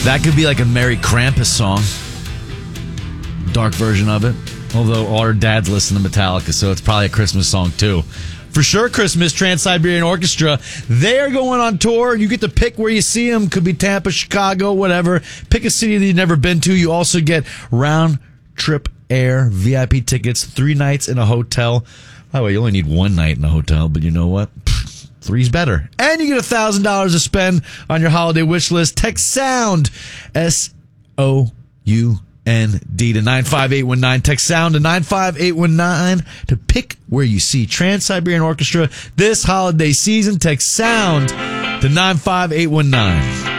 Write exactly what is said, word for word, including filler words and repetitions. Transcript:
That could be like a Merry Krampus song. Dark version of it. Although our dads listen to Metallica, so it's probably a Christmas song too. For sure, Christmas, Trans-Siberian Orchestra. They are going on tour. You get to pick where you see them. Could be Tampa, Chicago, whatever. Pick a city that you've never been to. You also get round-trip air V I P tickets, three nights in a hotel. By the way, you only need one night in a hotel, but you know what? Three's better. And you get one thousand dollars to spend on your holiday wish list. Text SOUND, S O U N D to nine five eight one nine. Text SOUND to nine five eight one nine to pick where you see Trans-Siberian Orchestra this holiday season. Text SOUND to nine five eight one nine.